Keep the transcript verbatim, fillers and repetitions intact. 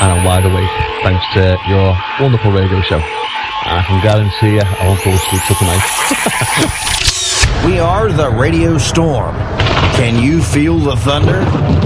and I'm wide awake thanks to your wonderful radio show. And I can guarantee you I won't go to sleep till tonight. We are the Radio Storm. Can you feel the thunder?